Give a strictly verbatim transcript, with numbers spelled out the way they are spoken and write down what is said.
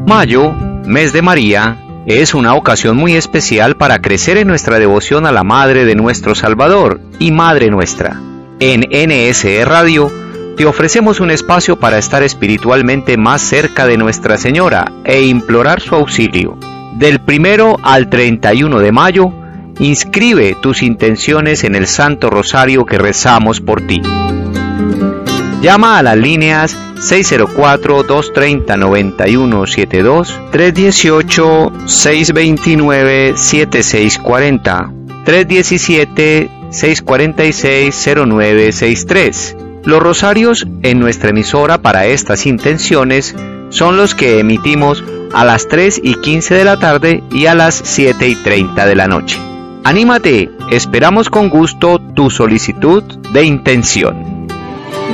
Mayo, mes de María, es una ocasión muy especial para crecer en nuestra devoción a la Madre de nuestro Salvador y Madre nuestra. En N S E Radio te ofrecemos un espacio para estar espiritualmente más cerca de Nuestra Señora e implorar su auxilio. Del primero al treinta y uno de mayo, inscribe tus intenciones en el Santo Rosario que rezamos por ti. Llama a las líneas seis cero cuatro, dos tres cero, nueve uno siete dos, tres uno ocho, seis dos nueve, siete seis cuatro cero, tres uno siete, seis cuatro seis, cero nueve seis tres. Los rosarios en nuestra emisora para estas intenciones son los que emitimos a las tres y quince de la tarde y a las siete y treinta de la noche. Anímate, esperamos con gusto tu solicitud de intención.